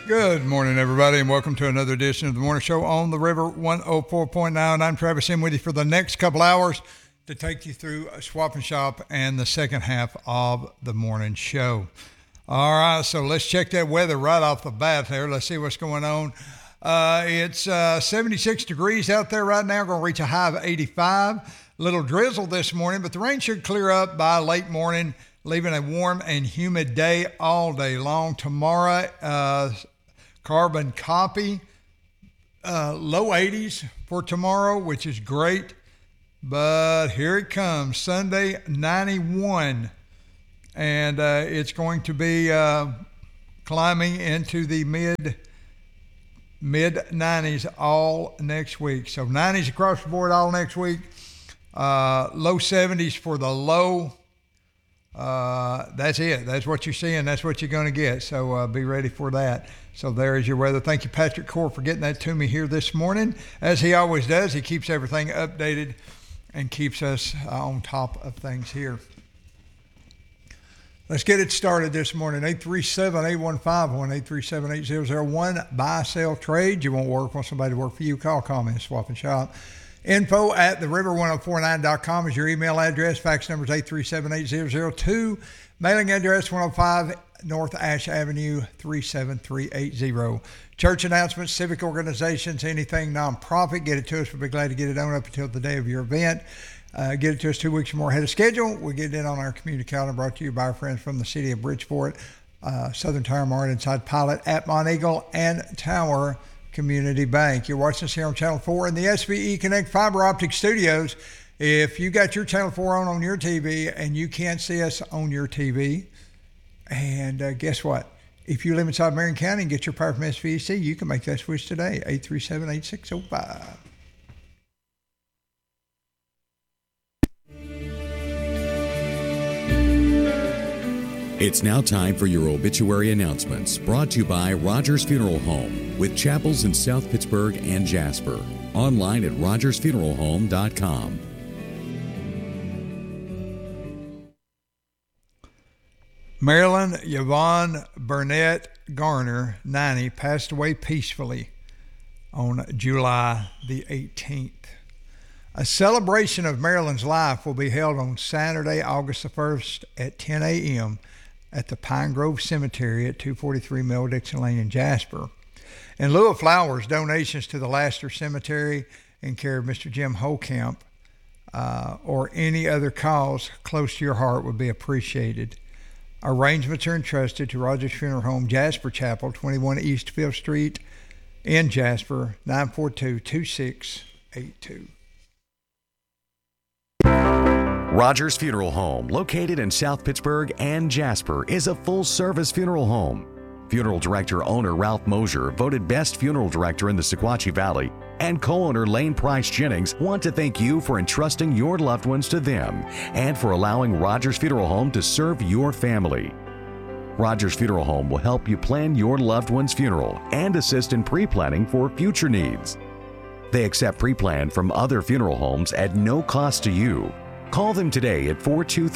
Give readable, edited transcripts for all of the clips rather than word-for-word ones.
Good morning, everybody, and welcome to another edition of the Morning Show on the River 104.9. I'm Travis M. with you for the next couple hours to take you through Swap and Shop and the second half of the morning show. All right, so let's check that weather right off the bat there. Let's see what's going on. It's 76 degrees out there right now. Going to reach a high of 85. Little drizzle this morning, but the rain should clear up by late morning, leaving a warm and humid day all day long. Tomorrow, carbon copy, low 80s for tomorrow, which is great. But here it comes, Sunday, 91. And it's going to be climbing into the mid-90s all next week. So 90s across the board all next week. Low 70s for the low. That's it. That's what you're seeing. That's what you're going to get. So be ready for that. So there is your weather. Thank you, Patrick Core, for getting that to me here this morning. As he always does, he keeps everything updated and keeps us on top of things here. Let's get it started this morning. 837-8151, 837-8001. Buy, sell, trade. You won't work. Want somebody to work for you? Call, comment, swap, and shop. Info at theriver1049.com is your email address. Fax number is 837-8002. Mailing address 105 North Ash Avenue 37380. Church announcements, civic organizations, anything nonprofit, get it to us. We'll be glad to get it on up until the day of your event. Get it to us 2 weeks or more ahead of schedule. We'll get it in on our community calendar, brought to you by our friends from the city of Bridgeport, Southern Tire Mart, Inside Pilot, at Mont Eagle, and Tower Community Bank. You're watching us here on Channel 4 in the SVE Connect Fiber Optic Studios. If you got your Channel 4 on your TV and you can't see us on your TV, and guess what? If you live inside Marion County and get your power from SVEC, you can make that switch today, 837-8605. It's now time for your obituary announcements, brought to you by Rogers Funeral Home, with chapels in South Pittsburgh and Jasper. Online at rogersfuneralhome.com. Marilyn Yvonne Burnett Garner, 90, passed away peacefully on July the 18th. A celebration of Marilyn's life will be held on Saturday, August the 1st at 10 a.m. at the Pine Grove Cemetery at 243 Mill Dixon Lane in Jasper. In lieu of flowers, donations to the Laster Cemetery in care of Mr. Jim Holcamp or any other cause close to your heart would be appreciated. Arrangements are entrusted to Rogers Funeral Home, Jasper Chapel, 21 East 5th Street in Jasper, 942-2682. Rogers Funeral Home, located in South Pittsburgh and Jasper, is a full-service funeral home. Funeral director-owner Ralph Mosier, voted Best Funeral Director in the Sequatchie Valley, and co-owner Lane Price Jennings want to thank you for entrusting your loved ones to them and for allowing Rogers Funeral Home to serve your family. Rogers Funeral Home will help you plan your loved one's funeral and assist in pre-planning for future needs. They accept pre-plan from other funeral homes at no cost to you. Call them today at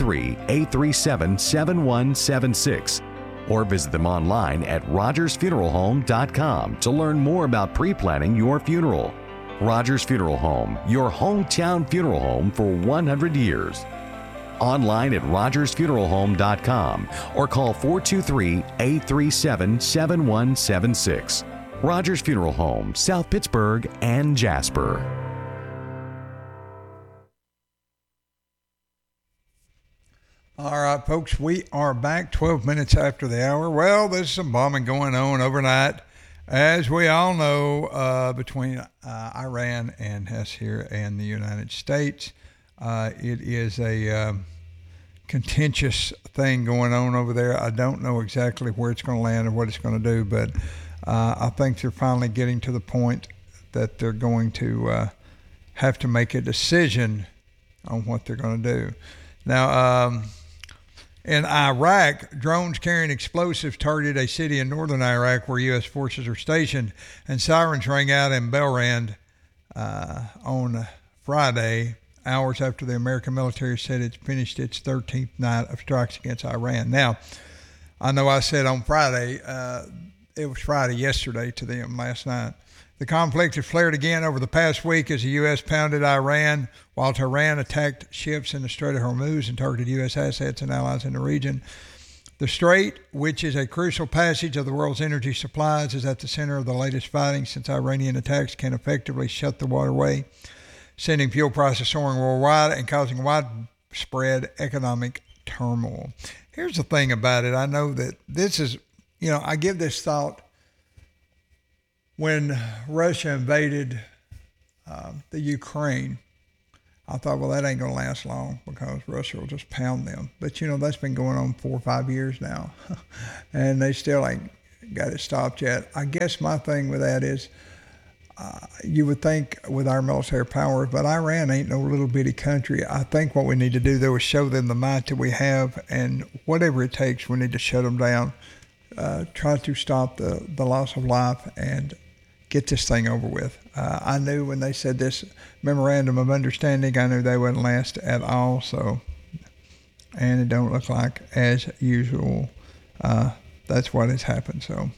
423-837-7176 or visit them online at rogersfuneralhome.com to learn more about pre-planning your funeral. Rogers Funeral Home, your hometown funeral home for 100 years. Online at rogersfuneralhome.com or call 423-837-7176. Rogers Funeral Home, South Pittsburgh and Jasper. All right, folks, we are back 12 minutes after the hour. Well, there's some bombing going on overnight, as we all know, between Iran and us here and the United States. It is a contentious thing going on over there. I don't know exactly where it's going to land or what it's going to do, but I think they're finally getting to the point that they're going to have to make a decision on what they're going to do. Now, in Iraq, drones carrying explosives targeted a city in northern Iraq where U.S. forces are stationed, and sirens rang out in Belrand on Friday, hours after the American military said it's finished its 13th night of strikes against Iran. Now, I know I said on Friday, it was Friday yesterday to them last night. The conflict has flared again over the past week as the U.S. pounded Iran, while Tehran attacked ships in the Strait of Hormuz and targeted U.S. assets and allies in the region. The Strait, which is a crucial passage of the world's energy supplies, is at the center of the latest fighting since Iranian attacks can effectively shut the waterway, sending fuel prices soaring worldwide and causing widespread economic turmoil. Here's the thing about it. I know that this is, I give this thought when Russia invaded the Ukraine. I thought, well, that ain't going to last long because Russia will just pound them. But, that's been going on 4 or 5 years now, and they still ain't got it stopped yet. I guess my thing with that is you would think with our military power, but Iran ain't no little bitty country. I think what we need to do, though, is show them the might that we have, and whatever it takes, we need to shut them down, try to stop the loss of life, and get this thing over with. I knew when they said this memorandum of understanding, I knew they wouldn't last at all. So, and it don't look like, as usual, that's what has happened. So,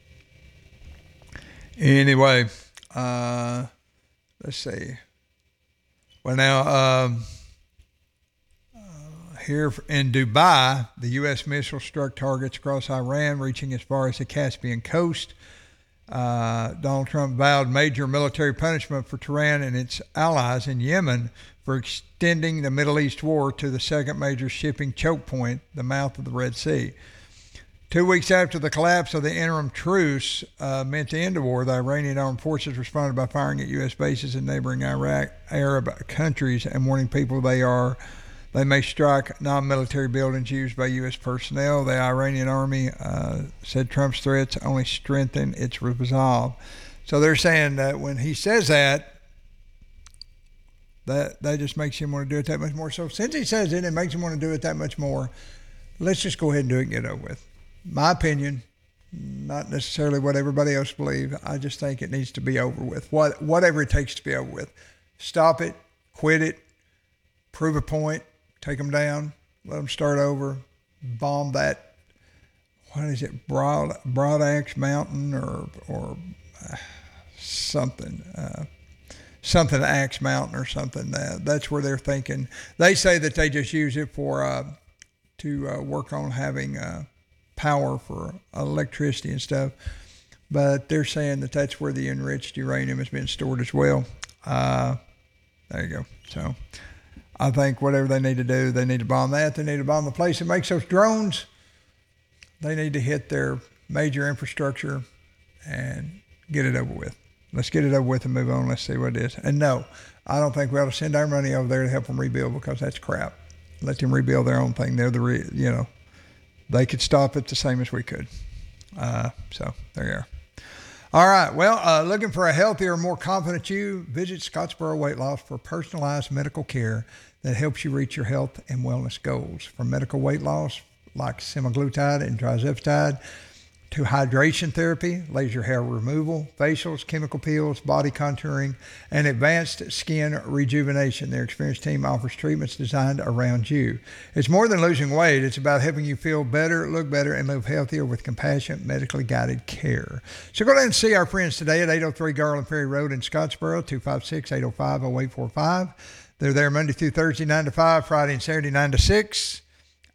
anyway, let's see. Well, now, here in Dubai, the U.S. missile struck targets across Iran, reaching as far as the Caspian coast. Donald Trump vowed major military punishment for Tehran and its allies in Yemen for extending the Middle East war to the second major shipping choke point, the mouth of the Red Sea. 2 weeks after the collapse of the interim truce meant the end of war, the Iranian armed forces responded by firing at U.S. bases in neighboring Arab countries and warning people they may strike non-military buildings used by U.S. personnel. The Iranian army said Trump's threats only strengthen its resolve. So they're saying that when he says that just makes him want to do it that much more. So since he says it makes him want to do it that much more, let's just go ahead and do it and get it over with. My opinion, not necessarily what everybody else believes. I just think it needs to be over with. Whatever it takes to be over with. Stop it, quit it, prove a point. Take them down, let them start over, bomb that, what is it, Broad Axe Mountain or something Axe Mountain or something. That's where they're thinking. They say that they just use it for to work on having power for electricity and stuff, but they're saying that that's where the enriched uranium has been stored as well. There you go. So I think whatever they need to do, they need to bomb that. They need to bomb the place that makes those drones. They need to hit their major infrastructure and get it over with. Let's get it over with and move on. Let's see what it is. And no, I don't think we ought to send our money over there to help them rebuild because that's crap. Let them rebuild their own thing. They're they could stop it the same as we could. So there you are. All right. Well, looking for a healthier, more confident you, visit Scottsboro Weight Loss for personalized medical care that helps you reach your health and wellness goals. From medical weight loss like semaglutide and tirzepatide to hydration therapy, laser hair removal, facials, chemical peels, body contouring, and advanced skin rejuvenation. Their experienced team offers treatments designed around you. It's more than losing weight. It's about helping you feel better, look better, and live healthier with compassionate, medically guided care. So go ahead and see our friends today at 803 Garland Ferry Road in Scottsboro, 256-805-0845. They're there Monday through Thursday, 9 to 5, Friday and Saturday, 9 to 6.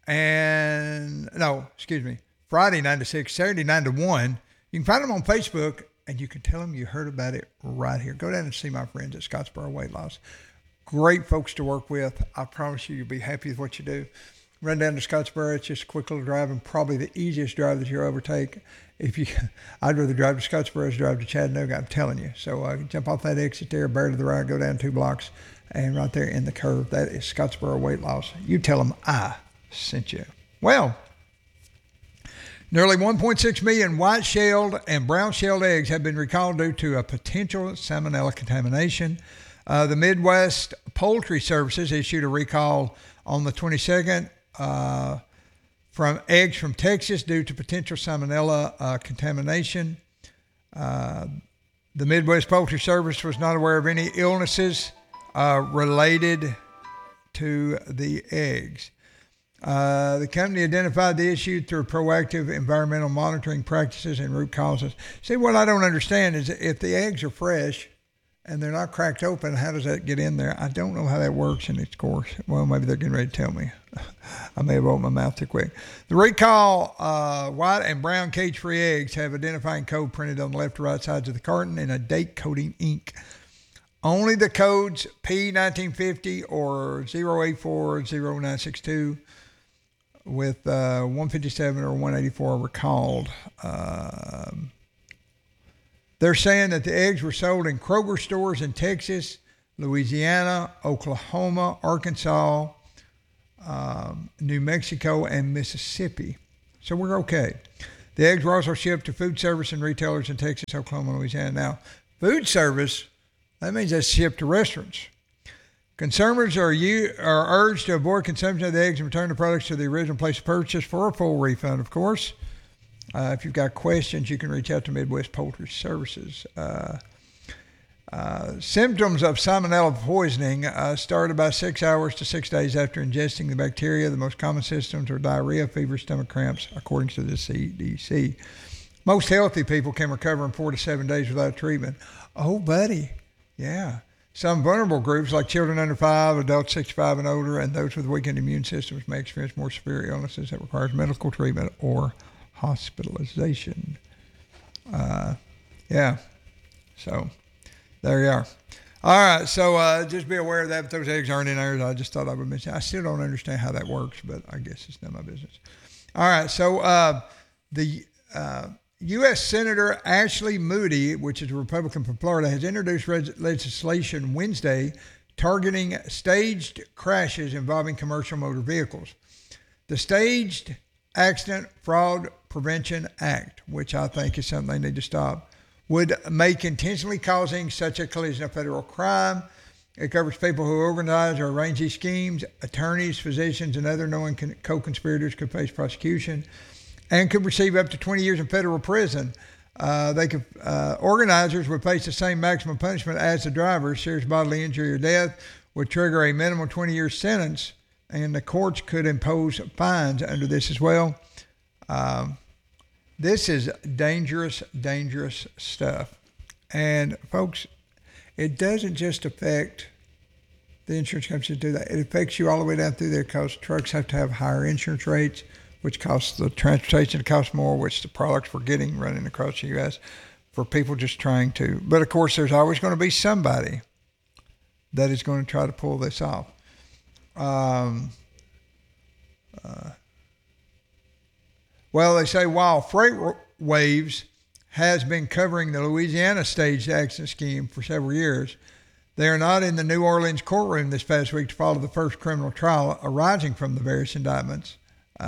Friday 9 to 6, Saturday 9 to 1. You can find them on Facebook, and you can tell them you heard about it right here. Go down and see my friends at Scottsboro Weight Loss. Great folks to work with. I promise you'll be happy with what you do. Run down to Scottsboro. It's just a quick little drive and probably the easiest drive that you'll ever take. I'd rather drive to Scottsboro as drive to Chattanooga, I'm telling you. So jump off that exit there, bear to the right, go down 2 blocks, and right there in the curve, that is Scottsboro Weight Loss. You tell them I sent you. Well, nearly 1.6 million white-shelled and brown-shelled eggs have been recalled due to a potential salmonella contamination. The Midwest Poultry Services issued a recall on the 22nd from eggs from Texas due to potential salmonella contamination. The Midwest Poultry Service was not aware of any illnesses related to the eggs. The company identified the issue through proactive environmental monitoring practices and root causes. See, what I don't understand is if the eggs are fresh and they're not cracked open, how does that get in there? I don't know how that works, and of course, well, maybe they're getting ready to tell me. I may have opened my mouth too quick. The recall white and brown cage-free eggs have identifying code printed on the left or right sides of the carton in a date-coding ink. Only the codes P1950 or 0840962 with 157 or 184 are recalled. They're saying that the eggs were sold in Kroger stores in Texas, Louisiana, Oklahoma, Arkansas, New Mexico, and Mississippi. So we're okay. The eggs were also shipped to food service and retailers in Texas, Oklahoma, and Louisiana. Now, food service, that means that's shipped to restaurants. Consumers are urged to avoid consumption of the eggs and return the products to the original place of purchase for a full refund, of course. If you've got questions, you can reach out to Midwest Poultry Services. Symptoms of salmonella poisoning start about 6 hours to 6 days after ingesting the bacteria. The most common symptoms are diarrhea, fever, stomach cramps, according to the CDC. Most healthy people can recover in 4 to 7 days without treatment. Oh, buddy. Yeah. Some vulnerable groups, like children under 5, adults 65 and older, and those with weakened immune systems may experience more severe illnesses that requires medical treatment or hospitalization. Yeah. So there you are. All right. So just be aware of that. If those eggs aren't in there, I just thought I would mention. I still don't understand how that works, but I guess it's none of my business. All right. So the U.S. Senator Ashley Moody, which is a Republican from Florida, has introduced legislation Wednesday targeting staged crashes involving commercial motor vehicles. The Staged Accident Fraud Prevention Act, which I think is something they need to stop, would make intentionally causing such a collision a federal crime. It covers people who organize or arrange these schemes. Attorneys, physicians, and other knowing co-conspirators could face prosecution and could receive up to 20 years in federal prison. Organizers would face the same maximum punishment as the drivers. Serious bodily injury or death would trigger a minimum 20-year sentence, and the courts could impose fines under this as well. This is dangerous, dangerous stuff. And folks, it doesn't just affect the insurance companies that do that. It affects you all the way down through there because trucks have to have higher insurance rates, which costs the transportation to cost more, which the products we're getting running across the U.S. for people just trying to. But of course, there's always going to be somebody that is going to try to pull this off. Well, they say while FreightWaves has been covering the Louisiana staged accident scheme for several years, they are not in the New Orleans courtroom this past week to follow the first criminal trial arising from the various indictments.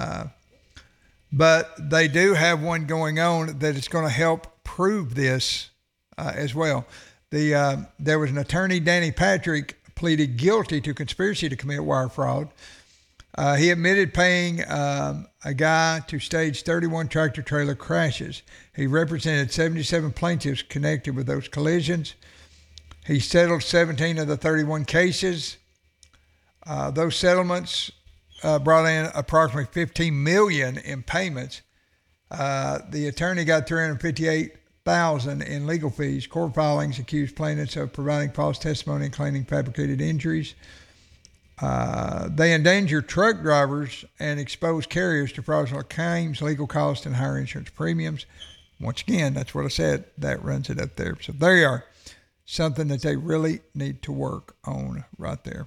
But they do have one going on that is going to help prove this as well. There was an attorney, Danny Patrick, pleaded guilty to conspiracy to commit wire fraud. He admitted paying a guy to stage 31 tractor-trailer crashes. He represented 77 plaintiffs connected with those collisions. He settled 17 of the 31 cases. Those settlements brought in approximately $15 million in payments. The attorney got $358,000 in legal fees. Court filings accused plaintiffs of providing false testimony and claiming fabricated injuries. They endanger truck drivers and expose carriers to fraudulent claims, legal costs, and higher insurance premiums. Once again, that's what I said. That runs it up there. So there you are. Something that they really need to work on right there.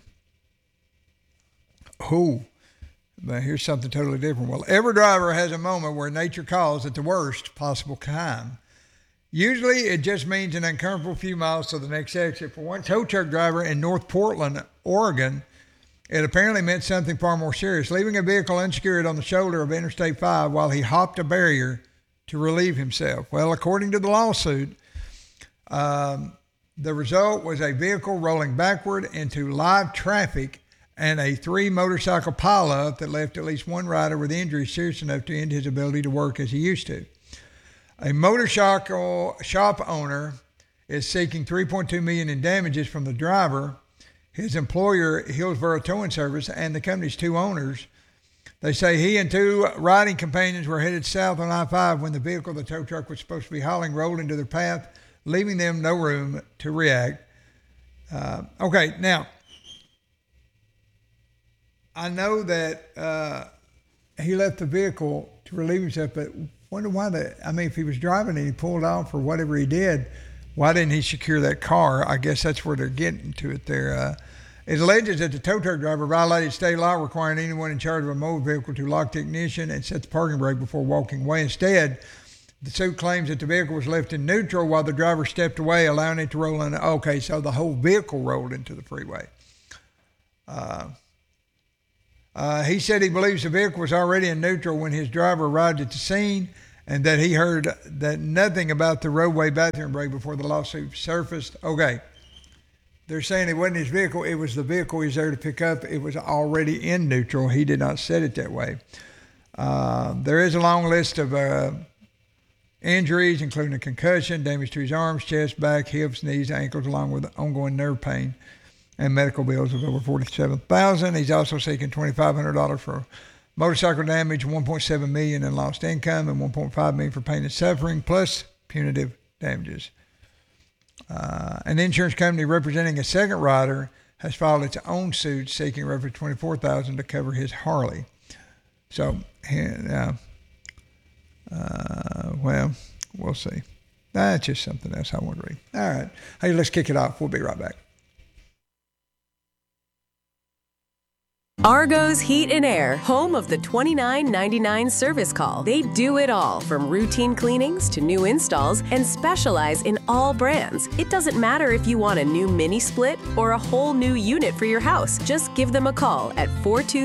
Oh, but here's something totally different. Well, every driver has a moment where nature calls at the worst possible time. Usually it just means an uncomfortable few miles to the next exit. For one tow truck driver in North Portland, Oregon, it apparently meant something far more serious, leaving a vehicle unsecured on the shoulder of Interstate 5 while he hopped a barrier to relieve himself. Well, according to the lawsuit, the result was a vehicle rolling backward into live traffic and a 3-motorcycle pileup that left at least one rider with injuries serious enough to end his ability to work as he used to. A motorcycle shop owner is seeking $3.2 million in damages from the driver, his employer, Hillsborough Towing Service, and the company's 2 owners They say he and two riding companions were headed south on I-5 when the vehicle the tow truck was supposed to be hauling rolled into their path, leaving them no room to react. Okay, now, I know that he left the vehicle to relieve himself, but wonder why if he was driving and he pulled off or whatever he did, why didn't he secure that car? I guess that's where they're getting to it there. It alleges that the tow truck driver violated state law requiring anyone in charge of a motor vehicle to lock the ignition and set the parking brake before walking away. Instead, the suit claims that the vehicle was left in neutral while the driver stepped away, allowing it to roll in. Okay, so the whole vehicle rolled into the freeway. He said he believes the vehicle was already in neutral when his driver arrived at the scene and that he heard that nothing about the roadway bathroom break before the lawsuit surfaced. Okay. They're saying it wasn't his vehicle. It was the vehicle he was there to pick up. It was already in neutral. He did not set it that way. There is a long list of injuries, including a concussion, damage to his arms, chest, back, hips, knees, ankles, along with ongoing nerve pain and medical bills of over $47,000. He's also seeking $2,500 for motorcycle damage, $1.7 million in lost income, and $1.5 million for pain and suffering, plus punitive damages. An insurance company representing a second rider has filed its own suit seeking roughly $24,000 to cover his Harley. So, well, we'll see. That's just something else I want to read. All right. Hey, let's kick it off. We'll be right back. Argo's Heat and Air, home of the $29.99 service call. They do it all, from routine cleanings to new installs, and specialize in all brands. It doesn't matter if you want a new mini split or a whole new unit for your house. Just give them a call at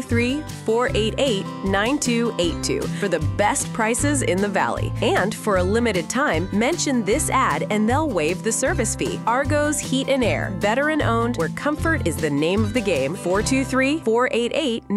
423-488-9282 for the best prices in the Valley. And for a limited time, mention this ad and they'll waive the service fee. Argo's Heat and Air, veteran-owned, where comfort is the name of the game. 423-488-9282.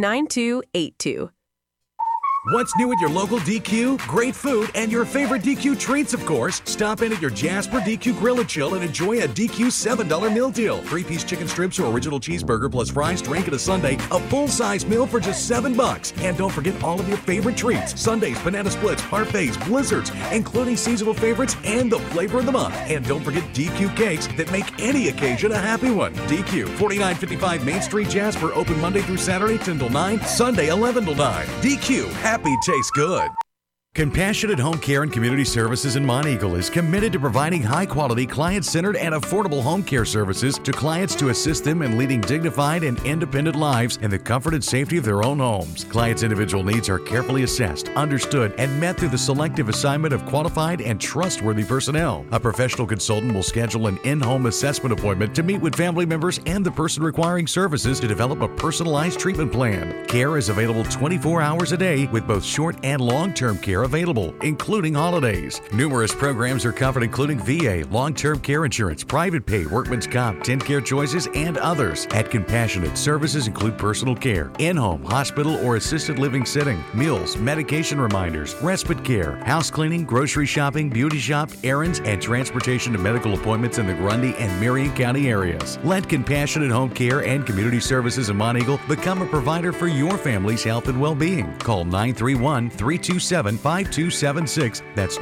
What's new at your local DQ? Great food and your favorite DQ treats, of course. Stop in at your Jasper DQ Grill and Chill and enjoy a DQ $7 meal deal. 3-piece chicken strips or original cheeseburger plus fries, drink, and a sundae. A full-size meal for just $7. And don't forget all of your favorite treats. Sundaes, banana splits, parfaits, blizzards, including seasonal favorites and the flavor of the month. And don't forget DQ cakes that make any occasion a happy one. DQ, 4955 Main Street, Jasper. Open Monday through Saturday, 10 till 9. Sunday, 11 till 9. DQ, happy tastes good. Compassionate Home Care and Community Services in Monteagle is committed to providing high-quality, client-centered, and affordable home care services to clients to assist them in leading dignified and independent lives in the comfort and safety of their own homes. Clients' individual needs are carefully assessed, understood, and met through the selective assignment of qualified and trustworthy personnel. A professional consultant will schedule an in-home assessment appointment to meet with family members and the person requiring services to develop a personalized treatment plan. Care is available 24 hours a day with both short and long-term care available, including holidays. Numerous programs are covered, including VA, long-term care insurance, private pay, workman's comp, TennCare choices, and others. At Compassionate, services include personal care, in-home, hospital, or assisted living setting, meals, medication reminders, respite care, house cleaning, grocery shopping, beauty shop, errands, and transportation to medical appointments in the Grundy and Marion County areas. Let Compassionate Home Care and Community Services in Monteagle become a provider for your family's health and well-being. Call 931-327-5276. That's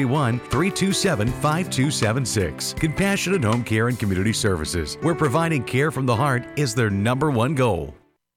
931-327-5276. Compassionate Home Care and Community Services, where providing care from the heart is their number one goal.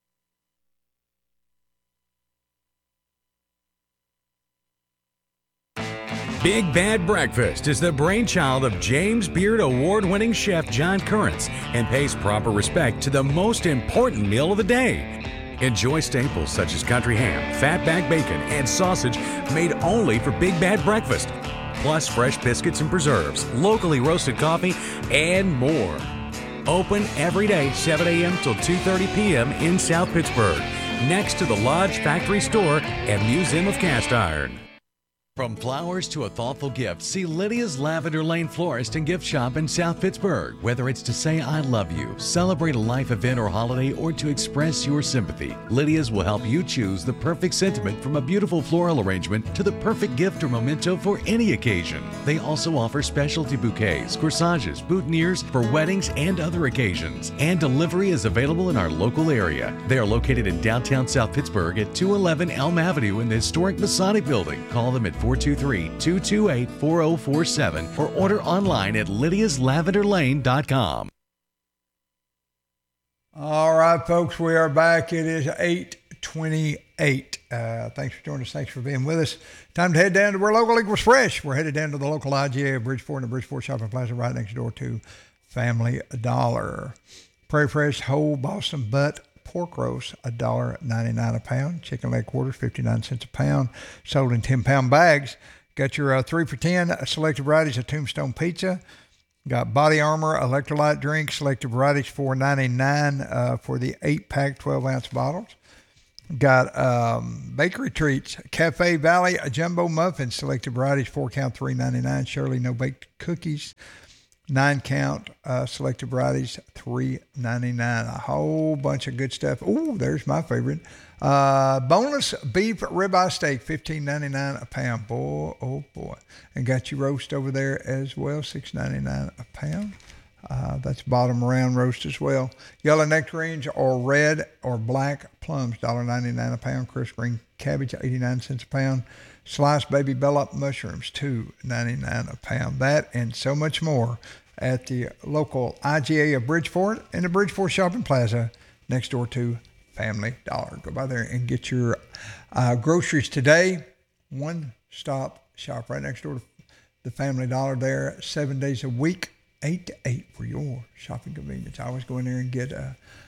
Big Bad Breakfast is the brainchild of James Beard Award-winning chef John Currents and pays proper respect to the most important meal of the day. Enjoy staples such as country ham, fatback bacon, and sausage made only for Big Bad Breakfast, plus fresh biscuits and preserves, locally roasted coffee, and more. Open every day, 7 a.m. till 2:30 p.m. in South Pittsburgh, next to the Lodge Factory Store and Museum of Cast Iron. From flowers to a thoughtful gift, see Lydia's Lavender Lane Florist and Gift Shop in South Pittsburgh. Whether it's to say I love you, celebrate a life event or holiday, or to express your sympathy, Lydia's will help you choose the perfect sentiment, from a beautiful floral arrangement to the perfect gift or memento for any occasion. They also offer specialty bouquets, corsages, boutonnieres for weddings and other occasions. And delivery is available in our local area. They are located in downtown South Pittsburgh at 211 Elm Avenue in the historic Masonic Building. Call them at 423-228-4047 or order online at lydiaslavenderlane.com. All right, folks, we are back. It is 8:28. Thanks for joining us. Thanks for being with us. Time to head down to where local equals fresh. We're headed down to the local IGA of Bridgeport and the Bridgeport Shopping Plaza right next door to Family Dollar. Prairie Fresh whole Boston butt pork roast, $1.99 a pound. Chicken leg quarters, 59 cents a pound. Sold in 10-pound bags. Got your 3 for $10 selected varieties of Tombstone Pizza. Got Body Armor electrolyte drink, selected varieties, $4.99 for the 8-pack 12-ounce bottles. Got bakery treats, Cafe Valley jumbo muffins, selected varieties, 4-count, $3.99. Shirley no baked cookies, 9-count, selected varieties, $3.99. A whole bunch of good stuff. Ooh, there's my favorite. Boneless beef ribeye steak, $15.99 a pound. Boy, oh boy. And got your roast over there as well, $6.99 a pound. That's bottom round roast as well. Yellow nectarines or red or black plums, $1.99 a pound. Crisp green cabbage, 89 cents a pound. Sliced baby bellop mushrooms, $2.99 a pound. That and so much more at the local IGA of Bridgeport and the Bridgeport Shopping Plaza next door to Family Dollar. Go by there and get your groceries today. One-stop shop right next door to the Family Dollar there, 7 days a week, 8 to 8 for your shopping convenience. I always go in there and get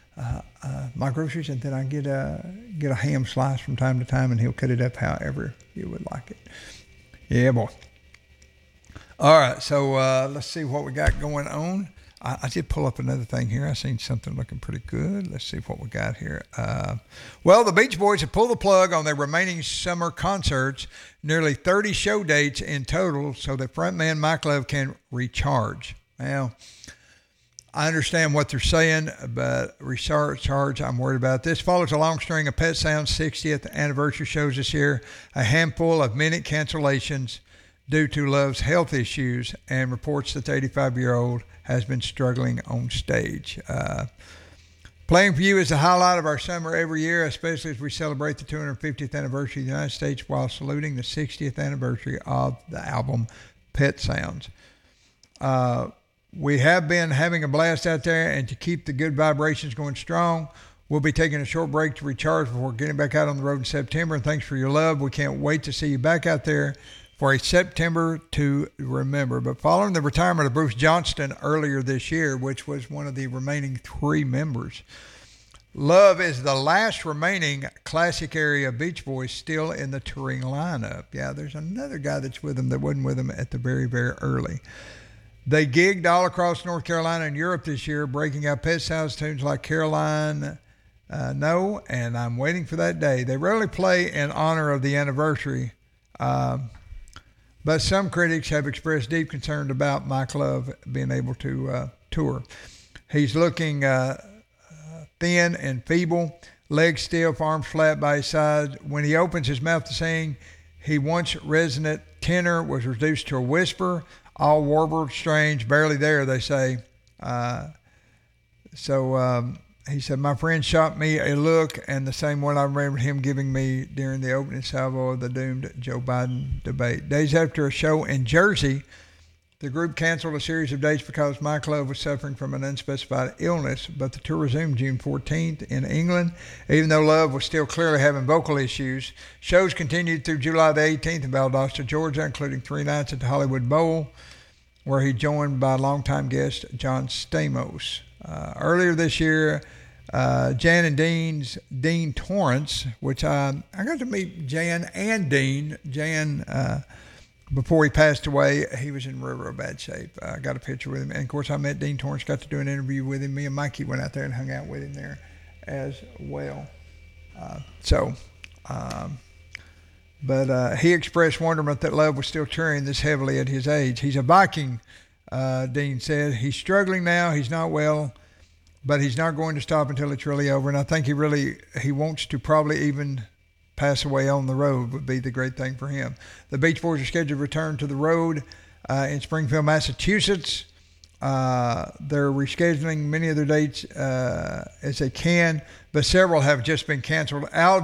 my groceries, and then I get a ham slice from time to time, and he'll cut it up however you would like it. Yeah, boy. All right, so let's see what we got going on. I did pull up another thing here. I seen something looking pretty good. Let's see what we got here. Well, the Beach Boys have pulled the plug on their remaining summer concerts, nearly 30 show dates in total, so that frontman Mike Love can recharge. Now, I understand what they're saying, but recharge, I'm worried about. This follows a long string of Pet Sound's 60th anniversary shows this year, a handful of minute cancellations due to Love's health issues, and reports that the 85-year-old has been struggling on stage. Playing for you is the highlight of our summer every year, especially as we celebrate the 250th anniversary of the United States while saluting the 60th anniversary of the album Pet Sounds. We have been having a blast out there, and to keep the good vibrations going strong, we'll be taking a short break to recharge before getting back out on the road in September. And thanks for your love. We can't wait to see you back out there for a September to remember. But following the retirement of Bruce Johnston earlier this year, which was one of the remaining 3 members, Love is the last remaining classic area Beach Boys still in the touring lineup. Yeah, there's another guy that's with them that wasn't with them at the very, very early. They gigged all across North Carolina and Europe this year, breaking out Pet Sounds tunes like Caroline No, and I'm Waiting for That Day. They rarely play in honor of the anniversary, but some critics have expressed deep concern about Mike Love being able to tour. He's looking thin and feeble, legs stiff, arms flat by his side. When he opens his mouth to sing, he once resonant tenor was reduced to a whisper, all warbled, strange, barely there, they say. He said, my friend shot me a look, and the same one I remember him giving me during the opening salvo of the doomed Joe Biden debate. Days after a show in Jersey, the group canceled a series of dates because Mike Love was suffering from an unspecified illness, but the tour resumed June 14th in England. Even though Love was still clearly having vocal issues, shows continued through July the 18th in Valdosta, Georgia, including 3 nights at the Hollywood Bowl, where he joined by longtime guest John Stamos. Earlier this year, Jan and Dean Torrance, which I got to meet Jan and Dean. Jan, before he passed away, he was in real bad shape. I got a picture with him. And, of course, I met Dean Torrance, got to do an interview with him. Me and Mikey went out there and hung out with him there as well. But he expressed wonderment that love was still cheering this heavily at his age. He's a Viking, Dean said. He's struggling now. He's not well, but he's not going to stop until it's really over. And I think he wants to probably even pass away on the road would be the great thing for him. The Beach Boys are scheduled to return to the road in Springfield, Massachusetts. They're rescheduling many of their dates as they can, but several have just been canceled. Al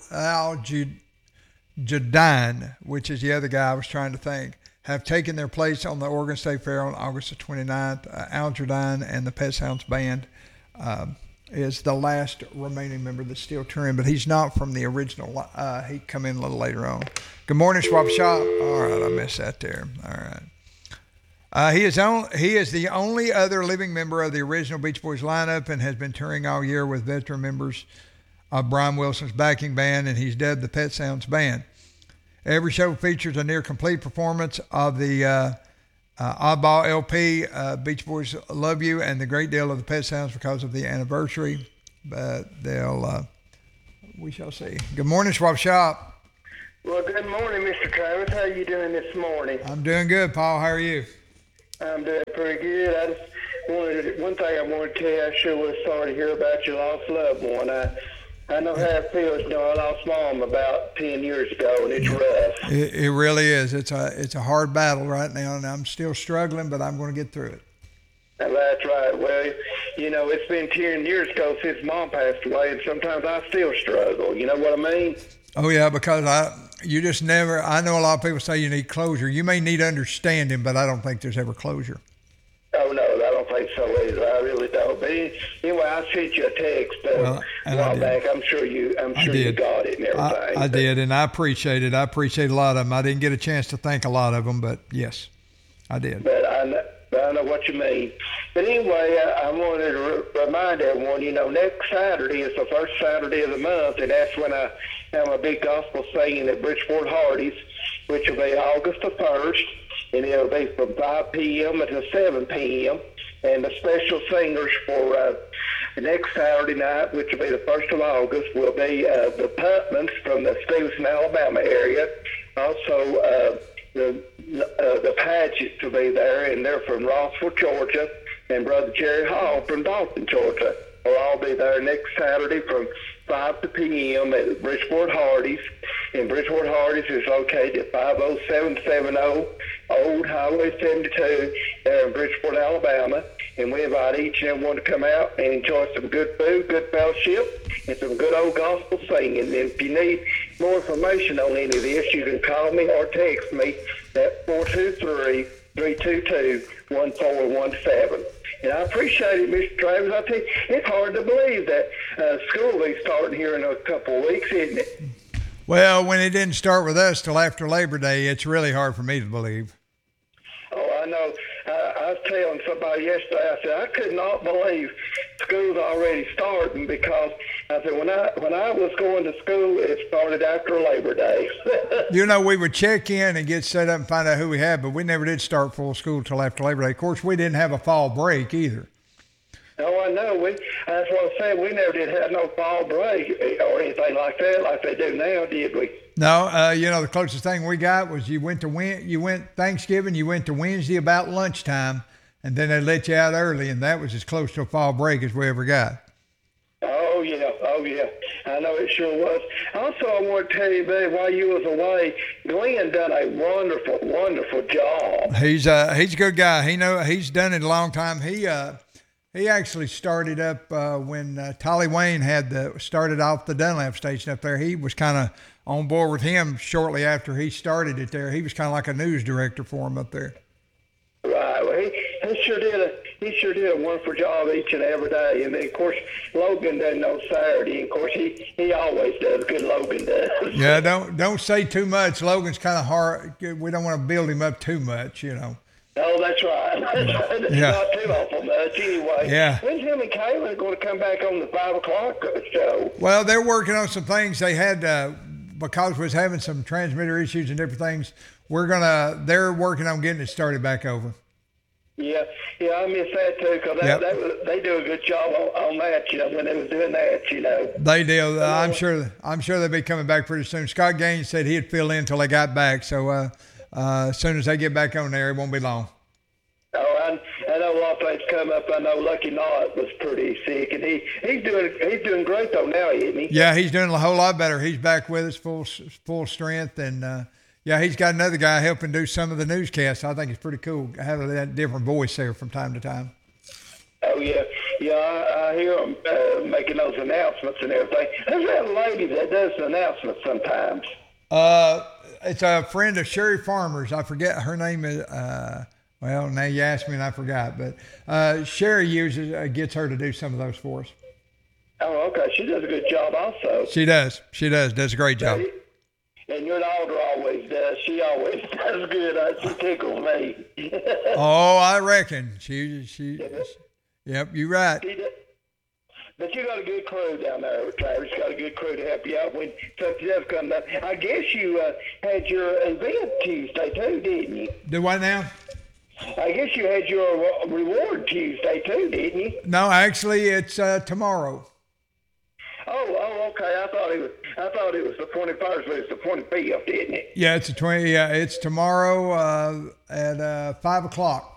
Jardine, which is the other guy I was trying to think, have taken their place on the Oregon State Fair on August the 29th. Al Jardine and the Pet Sounds Band is the last remaining member that's still touring, but he's not from the original. He come in a little later on. Good morning, Swap Shop. All right, I missed that there. All right. He is the only other living member of the original Beach Boys lineup and has been touring all year with veteran members of Brian Wilson's backing band, and he's dubbed the Pet Sounds Band. Every show features a near complete performance of the Oddball LP, Beach Boys Love You, and the great deal of the Pet Sounds because of the anniversary. But we shall see. Good morning, Swap Shop. Well, good morning, Mr. Travis. How are you doing this morning? I'm doing good, Paul. How are you? I'm doing pretty good. I just one thing I wanted to tell you, I sure was sorry to hear about your lost loved one. I know how it feels. You know, I lost Mom about 10 years ago, and it's rough. It really is. It's a hard battle right now, and I'm still struggling, but I'm going to get through it. That's right. Well, you know, it's been 10 years ago since Mom passed away, and sometimes I still struggle. You know what I mean? Oh, yeah, because you just never, I know a lot of people say you need closure. You may need understanding, but I don't think there's ever closure. Oh, no, I don't think so either. I really don't. But anyway, I sent you a text a while back. I'm sure you got it and everything. I did, and I appreciate it. I appreciate a lot of them. I didn't get a chance to thank a lot of them, but yes, I did. But I know what you mean. But anyway, I wanted to remind everyone, you know, next Saturday is the first Saturday of the month, and that's when I have a big gospel singing at Bridgeport Hardy's, which will be August the 1st. And it'll be from 5 p.m. until 7 p.m. And the special singers for next Saturday night, which will be the 1st of August, will be the Putmans from the Stevenson, Alabama area. Also, the Padgetts will be there, and they're from Rossville, Georgia. And Brother Jerry Hall from Dalton, Georgia. Will all be there next Saturday from 5 p.m. at Bridgeport Hardy's. And Bridgeport Hardy's is located at 50770 Old Highway 72 there in Bridgeport, Alabama. And we invite each and everyone to come out and enjoy some good food, good fellowship, and some good old gospel singing. And if you need more information on any of this, you can call me or text me at 423-322-1417. And I appreciate it, Mr. Travis. I tell you, it's hard to believe that school will be starting here in a couple of weeks, isn't it? Well, when it didn't start with us till after Labor Day, it's really hard for me to believe. Oh, I know. I was telling somebody yesterday, I said, I could not believe school's already starting because I said, when I was going to school, it started after Labor Day. You know, we would check in and get set up and find out who we had, but we never did start full school till after Labor Day. Of course, we didn't have a fall break either. Oh, I know. That's what I said. We never did have no fall break or anything like that, like they do now, did we? No. You know, the closest thing we got was you went Thanksgiving, you went to Wednesday about lunchtime, and then they let you out early, and that was as close to a fall break as we ever got. Oh, yeah. I know it sure was. Also, I want to tell you, babe, while you was away, Glenn done a wonderful, wonderful job. He's a good guy. He's done it a long time. He actually started up when Tolly Wayne started off the Dunlap station up there. He was kind of on board with him shortly after he started it there. He was kind of like a news director for him up there. Right. Well, he sure did a wonderful job each and every day. And then, of course, Logan doesn't know Saturday. Of course, he always does. Good Logan does. Yeah. Don't say too much. Logan's kind of hard. We don't want to build him up too much, you know. Oh, that's right. Yeah. Not too awful much anyway. Yeah. When's him and Caitlin going to come back on the 5 o'clock show? Well, they're working on some things. They had, because we was having some transmitter issues and different things, they're working on getting it started back over. Yeah, I miss that too, because they do a good job on that, when they was doing that, They do. I'm sure they'll be coming back pretty soon. Scott Gaines said he'd fill in until they got back, so as soon as they get back on there, it won't be long. Oh, I know a lot of things come up. I know Lucky Knott was pretty sick, and he's doing great though now, isn't he? Yeah, he's doing a whole lot better. He's back with us full strength, and he's got another guy helping do some of the newscasts. I think it's pretty cool having that different voice there from time to time. Oh yeah, I hear them making those announcements and everything. Who's that lady that does the announcements sometimes? It's a friend of Sherry Farmer's. I forget her name is. Well, now you asked me and I forgot, but Sherry gets her to do some of those for us. Oh, okay. She does a good job also. She does. Does a great job. And your daughter always does. She always does good. She tickles me. Oh, I reckon. She. Yep, you're right. But you got a good crew down there, Travis. You got a good crew to help you out when something does come up. I guess you had your event Tuesday too, didn't you? Do what now? I guess you had your reward Tuesday too, didn't you? No, actually, it's tomorrow. Oh, okay. I thought it was the 21st, but it's the 25th, didn't it? Yeah, it's tomorrow at 5:00.